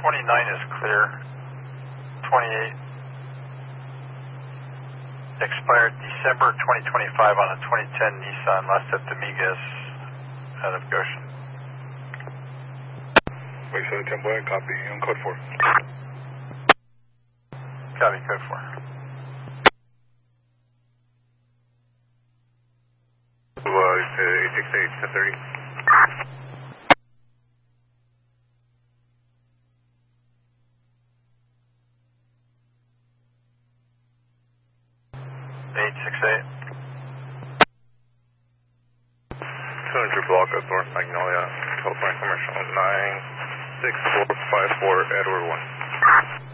29 is clear. 28 expired December 2025 on a 2010 Nissan La Septimigas out of Goshen. Wait, so 10 boy, copy, code 4. Copy, code 4. 868, 1030. Block of North Magnolia, California Commercial 96454, Edward 1.